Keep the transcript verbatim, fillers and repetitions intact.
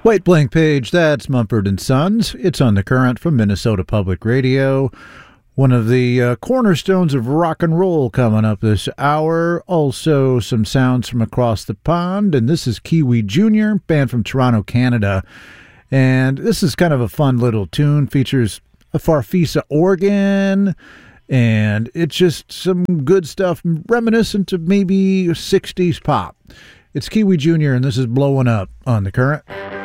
White Blank Page, that's Mumford and Sons. It's on the Current from Minnesota Public Radio. One of the uh, cornerstones of rock and roll coming up this hour. Also some sounds from across the pond, and this is Kiwi Junior, band from Toronto, Canada. And this is kind of a fun little tune, features a Farfisa organ, and it's just some good stuff reminiscent of maybe sixties pop. It's Kiwi Junior, and this is Blowing Up on the Current.